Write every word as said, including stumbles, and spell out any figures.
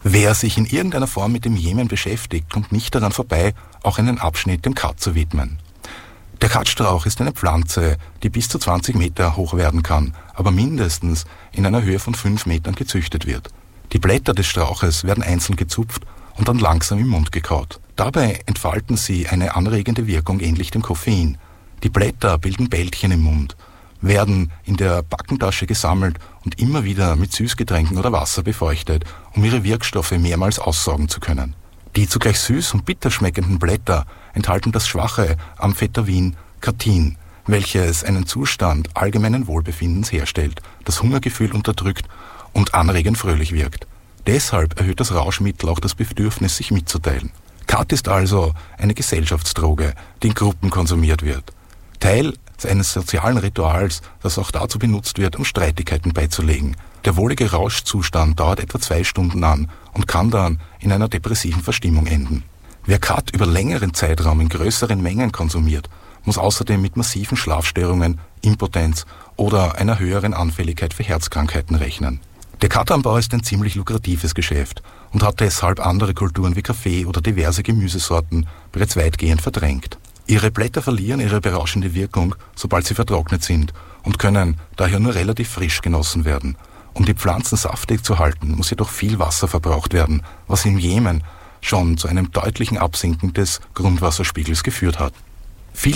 Wer sich in irgendeiner Form mit dem Jemen beschäftigt, kommt nicht daran vorbei, auch einen Abschnitt dem Khat zu widmen. Der Khatstrauch ist eine Pflanze, die bis zu zwanzig Meter hoch werden kann, aber mindestens in einer Höhe von fünf Metern gezüchtet wird. Die Blätter des Strauches werden einzeln gezupft und dann langsam im Mund gekaut. Dabei entfalten sie eine anregende Wirkung ähnlich dem Koffein. Die Blätter bilden Bältchen im Mund, werden in der Backentasche gesammelt und immer wieder mit Süßgetränken oder Wasser befeuchtet, um ihre Wirkstoffe mehrmals aussaugen zu können. Die zugleich süß und bitter schmeckenden Blätter enthalten das schwache Amphetamin Kathin, welches einen Zustand allgemeinen Wohlbefindens herstellt, das Hungergefühl unterdrückt und anregend fröhlich wirkt. Deshalb erhöht das Rauschmittel auch das Bedürfnis, sich mitzuteilen. Khat ist also eine Gesellschaftsdroge, die in Gruppen konsumiert wird. Teil eines sozialen Rituals, das auch dazu benutzt wird, um Streitigkeiten beizulegen. Der wohlige Rauschzustand dauert etwa zwei Stunden an und kann dann in einer depressiven Verstimmung enden. Wer Khat über längeren Zeitraum in größeren Mengen konsumiert, muss außerdem mit massiven Schlafstörungen, Impotenz oder einer höheren Anfälligkeit für Herzkrankheiten rechnen. Der Khat-Anbau ist ein ziemlich lukratives Geschäft und hat deshalb andere Kulturen wie Kaffee oder diverse Gemüsesorten bereits weitgehend verdrängt. Ihre Blätter verlieren ihre berauschende Wirkung, sobald sie vertrocknet sind und können daher nur relativ frisch genossen werden. Um die Pflanzen saftig zu halten, muss jedoch viel Wasser verbraucht werden, was im Jemen schon zu einem deutlichen Absinken des Grundwasserspiegels geführt hat.